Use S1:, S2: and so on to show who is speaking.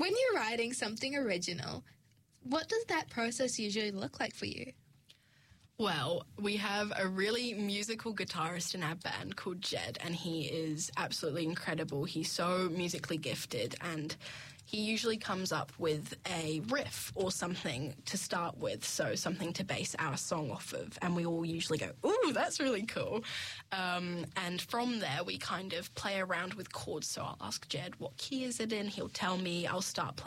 S1: When you're writing something original, what does that process usually look like for you?
S2: Well, we have a really musical guitarist in our band called Jed, and he is absolutely incredible. He's so musically gifted, and he usually comes up with a riff or something to start with, so something to base our song off of, and we all usually go, ooh, that's really cool. And from there, we kind of play around with chords, so I'll ask Jed, what key is it in? He'll tell me, I'll start playing